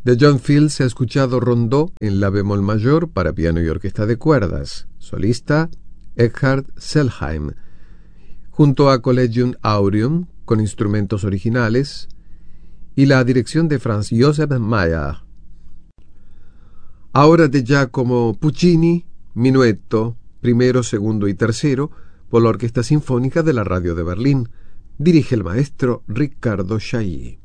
De John Field se ha escuchado Rondó en la bemol mayor para piano y orquesta de cuerdas, solista Eckhard Selheim, junto a Collegium Aureum con instrumentos originales y la dirección de Franz Josef Mayer. Ahora de Giacomo Puccini, Minuetto, primero, segundo y tercero, por la Orquesta Sinfónica de la Radio de Berlín. Dirige el maestro Riccardo Chailly.